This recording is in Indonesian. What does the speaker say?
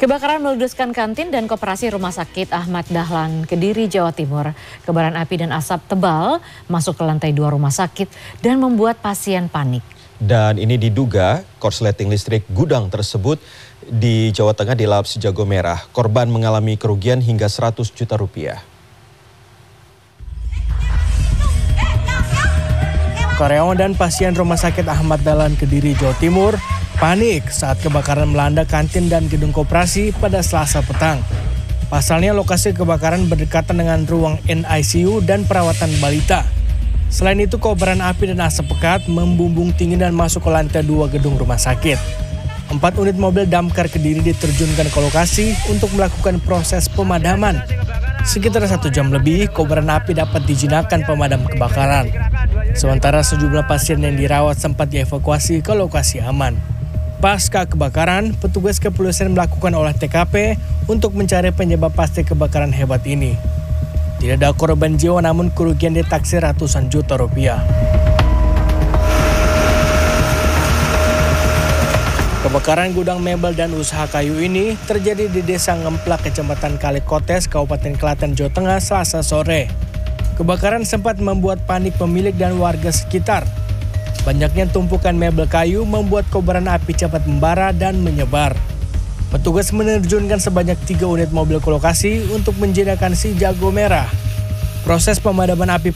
Kebakaran meleduskan kantin dan koperasi Rumah Sakit Ahmad Dahlan, Kediri, Jawa Timur. Kebaran api dan asap tebal masuk ke lantai 2 rumah sakit dan membuat pasien panik. Dan ini diduga korsleting listrik gudang tersebut di Jawa Tengah di Laps Jago Merah. Korban mengalami kerugian hingga 100 juta rupiah. Karyawan dan pasien Rumah Sakit Ahmad Dahlan, Kediri, Jawa Timur panik saat kebakaran melanda kantin dan gedung koperasi pada Selasa petang. Pasalnya lokasi kebakaran berdekatan dengan ruang NICU dan perawatan balita. Selain itu kobaran api dan asap pekat membumbung tinggi dan masuk ke lantai 2 gedung rumah sakit. 4 unit mobil damkar Kediri diterjunkan ke lokasi untuk melakukan proses pemadaman. Sekitar 1 jam lebih, kobaran api dapat dijinakkan pemadam kebakaran. Sementara sejumlah pasien yang dirawat sempat dievakuasi ke lokasi aman. Pasca kebakaran, petugas kepolisian melakukan olah TKP untuk mencari penyebab pasti kebakaran hebat ini. Tidak ada korban jiwa namun kerugian ditaksir ratusan juta rupiah. Kebakaran gudang mebel dan usaha kayu ini terjadi di Desa Ngemplak, Kecamatan Kalikotes, Kabupaten Klaten, Jawa Tengah, Selasa sore. Kebakaran sempat membuat panik pemilik dan warga sekitar. Banyaknya tumpukan mebel kayu membuat kobaran api cepat membara dan menyebar. Petugas menerjunkan sebanyak 3 unit mobil ke lokasi untuk menjinakkan si Jago Merah. Proses pemadaman api